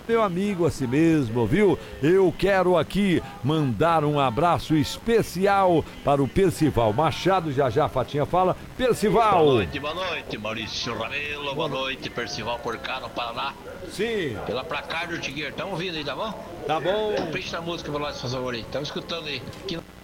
meu amigo assim mesmo, viu? Eu quero aqui mandar um abraço especial para o Percival Machado. Já já a Fatinha fala. Percival! Boa noite, Maurício Ramelo. Boa noite, Percival por cá no Paraná. Sim. Pela placar do Tigueiro. Estão ouvindo aí, tá bom? Tá bom. Capricha a música, vou lá, por favor aí. Estamos escutando aí. Aqui